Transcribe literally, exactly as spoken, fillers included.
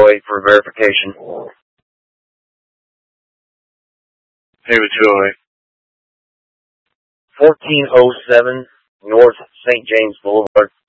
wait for verification. Hayward two oh eight. fourteen oh seven North Saint James Boulevard.